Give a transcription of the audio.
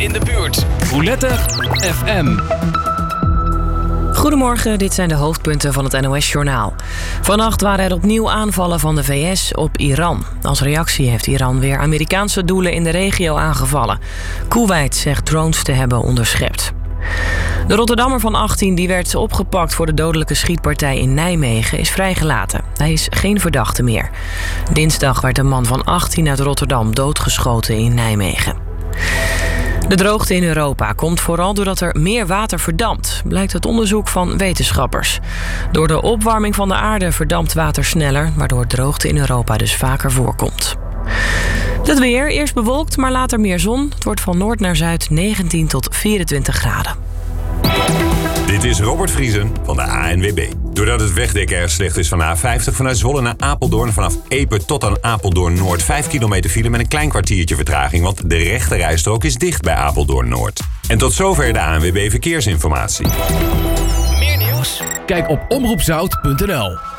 in de buurt. Roulette FM. Goedemorgen, dit zijn de hoofdpunten van het NOS-journaal. Vannacht waren er opnieuw aanvallen van de VS op Iran. Als reactie heeft Iran weer Amerikaanse doelen in de regio aangevallen. Kuwait zegt drones te hebben onderschept. De Rotterdammer van 18 die werd opgepakt voor de dodelijke schietpartij in Nijmegen is vrijgelaten. Hij is geen verdachte meer. Dinsdag werd een man van 18 uit Rotterdam doodgeschoten in Nijmegen. De droogte in Europa komt vooral doordat er meer water verdampt, blijkt uit onderzoek van wetenschappers. Door de opwarming van de aarde verdampt water sneller, waardoor droogte in Europa dus vaker voorkomt. Het weer, eerst bewolkt, maar later meer zon. Het wordt van noord naar zuid 19 tot 24 graden. Dit is Robert Vriesen van de ANWB. Doordat het wegdek erg slecht is van de A50 vanuit Zwolle naar Apeldoorn... vanaf Epe tot aan Apeldoorn-Noord 5 kilometer file met een klein kwartiertje vertraging... want de rechte rijstrook is dicht bij Apeldoorn-Noord. En tot zover de ANWB Verkeersinformatie. Meer nieuws? Kijk op omroepzout.nl.